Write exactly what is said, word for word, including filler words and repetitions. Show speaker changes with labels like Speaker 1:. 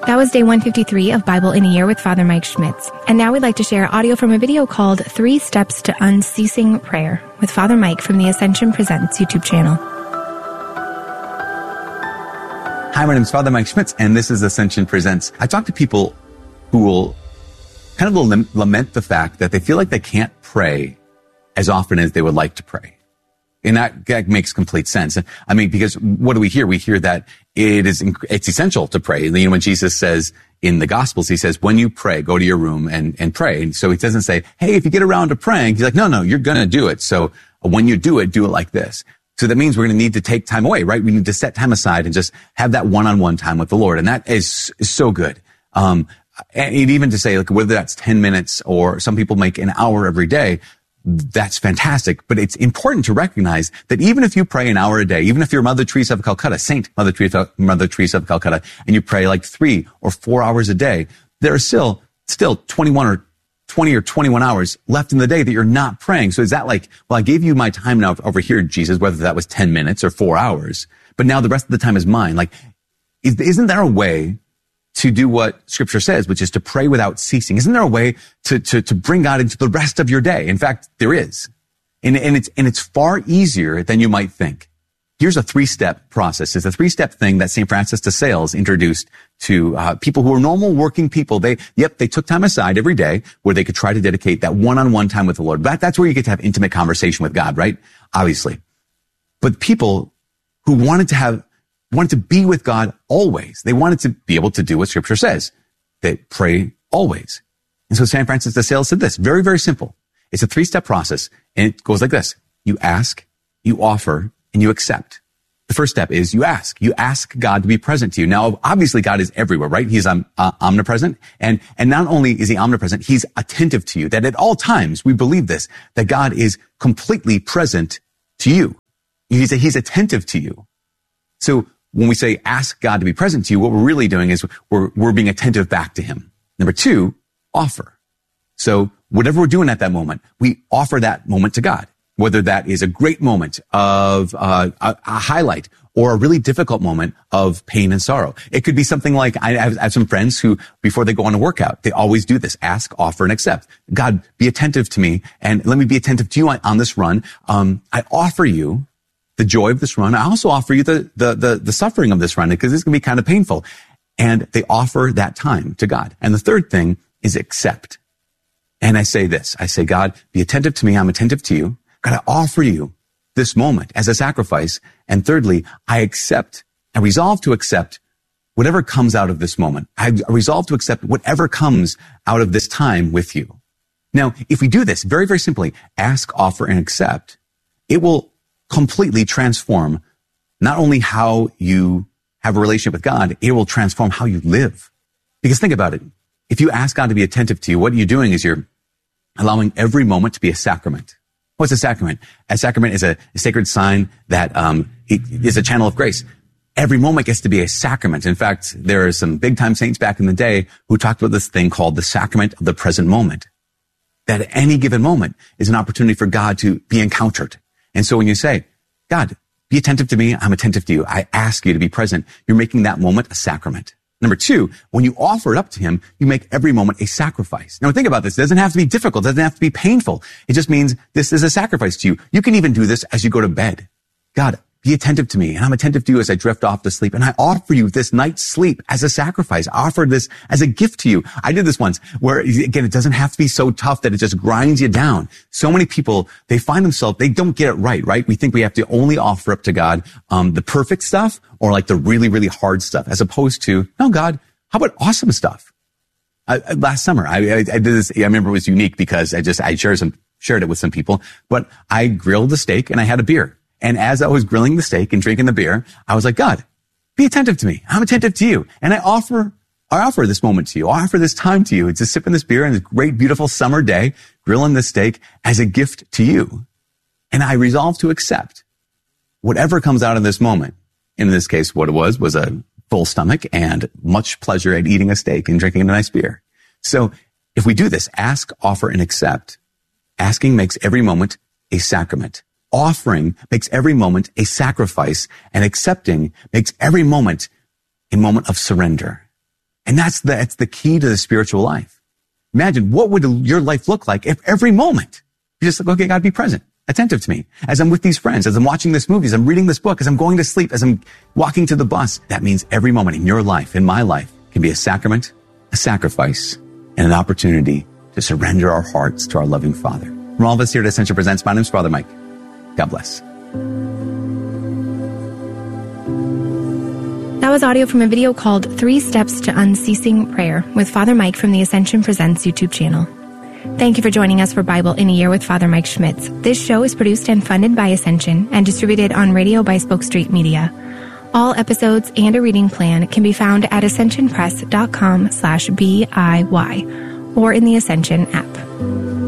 Speaker 1: That was day one fifty-three of Bible in a Year with Father Mike Schmitz. And now we'd like to share audio from a video called Three Steps to Unceasing Prayer with Father Mike from the Ascension Presents YouTube channel.
Speaker 2: Hi, my name is Father Mike Schmitz, and this is Ascension Presents. I talk to people who will kind of lament the fact that they feel like they can't pray as often as they would like to pray. And that, that makes complete sense. I mean, because what do we hear? We hear that it is, it's essential to pray. You know, when Jesus says in the Gospels, he says, when you pray, go to your room and, and pray. And so he doesn't say, hey, if you get around to praying, he's like, no, no, you're going to do it. So when you do it, do it like this. So that means we're going to need to take time away, right? We need to set time aside and just have that one-on-one time with the Lord. And that is, is so good. Um, and even to say, like, whether that's ten minutes or some people make an hour every day, that's fantastic. But it's important to recognize that even if you pray an hour a day, even if you're Mother Teresa of Calcutta, Saint Mother Teresa, Mother Teresa of Calcutta, and you pray like three or four hours a day, there are still, still twenty-one or twenty or twenty-one hours left in the day that you're not praying. So is that like, well, I gave you my time now over here, Jesus, whether that was ten minutes or four hours, but now the rest of the time is mine. Like, is, isn't there a way to do what Scripture says, which is to pray without ceasing? Isn't there a way to, to, to bring God into the rest of your day? In fact, there is. And, and it's, and it's far easier than you might think. Here's a three-step process. It's a three-step thing that Saint Francis de Sales introduced to uh, people who are normal working people. They, yep, they took time aside every day where they could try to dedicate that one-on-one time with the Lord. That, that's where you get to have intimate conversation with God, right? Obviously. But people who wanted to have wanted to be with God always. They wanted to be able to do what Scripture says. They pray always. And so Saint Francis de Sales said this, very, very simple. It's a three-step process, and it goes like this. You ask, you offer, and you accept. The first step is you ask. You ask God to be present to you. Now, obviously, God is everywhere, right? He's um, uh, omnipresent. And, and not only is he omnipresent, he's attentive to you. That at all times, we believe this, that God is completely present to you. He's, he's attentive to you. So when we say ask God to be present to you, what we're really doing is we're, we're being attentive back to him. Number two, offer. So whatever we're doing at that moment, we offer that moment to God. Whether that is a great moment of uh, a, a highlight or a really difficult moment of pain and sorrow. It could be something like, I have, I have some friends who, before they go on a workout, they always do this, ask, offer, and accept. God, be attentive to me, and let me be attentive to you on, on this run. Um, I offer you the joy of this run. I also offer you the, the, the, the suffering of this run, because it's going to be kind of painful. And they offer that time to God. And the third thing is accept. And I say this, I say, God, be attentive to me. I'm attentive to you. God, I offer you this moment as a sacrifice. And thirdly, I accept, I resolve to accept whatever comes out of this moment. I resolve to accept whatever comes out of this time with you. Now, if we do this very, very simply, ask, offer, and accept, it will completely transform not only how you have a relationship with God, it will transform how you live. Because think about it. If you ask God to be attentive to you, what you're doing is you're allowing every moment to be a sacrament. What's a sacrament? A sacrament is a, a sacred sign that um, it is a channel of grace. Every moment gets to be a sacrament. In fact, there are some big-time saints back in the day who talked about this thing called the sacrament of the present moment. That at any given moment is an opportunity for God to be encountered. And so when you say, God, be attentive to me, I'm attentive to you, I ask you to be present, you're making that moment a sacrament. Number two, when you offer it up to him, you make every moment a sacrifice. Now think about this. It doesn't have to be difficult. It doesn't have to be painful. It just means this is a sacrifice to you. You can even do this as you go to bed. God, be attentive to me, and I'm attentive to you as I drift off to sleep. And I offer you this night's sleep as a sacrifice. I offer this as a gift to you. I did this once where, again, it doesn't have to be so tough that it just grinds you down. So many people, they find themselves, they don't get it right, right? We think we have to only offer up to God um the perfect stuff or like the really, really hard stuff, as opposed to, no, God, how about awesome stuff? I, I, last summer, I, I, I did this. I remember it was unique because I just, I shared some, shared it with some people, but I grilled the steak and I had a beer. And as I was grilling the steak and drinking the beer, I was like, God, be attentive to me. I'm attentive to you. And I offer, I offer this moment to you. I offer this time to you. It's just sipping this beer on this great, beautiful summer day, grilling the steak as a gift to you. And I resolve to accept whatever comes out of this moment. In this case, what it was, was a full stomach and much pleasure at eating a steak and drinking a nice beer. So if we do this, ask, offer, and accept, asking makes every moment a sacrament. Offering makes every moment a sacrifice, and accepting makes every moment a moment of surrender. And that's the, that's the key to the spiritual life. Imagine what would your life look like if every moment you just like, okay, God, be present, attentive to me. As I'm with these friends, as I'm watching this movie, as I'm reading this book, as I'm going to sleep, as I'm walking to the bus. That means every moment in your life, in my life, can be a sacrament, a sacrifice, and an opportunity to surrender our hearts to our loving Father. From all of us here at Ascension Presents, my name is Father Mike. God bless.
Speaker 1: That was audio from a video called Three Steps to Unceasing Prayer with Father Mike from the Ascension Presents YouTube channel. Thank you for joining us for Bible in a Year with Father Mike Schmitz. This show is produced and funded by Ascension and distributed on radio by Spoke Street Media. All episodes and a reading plan can be found at ascensionpress.com slash B I Y or in the Ascension app.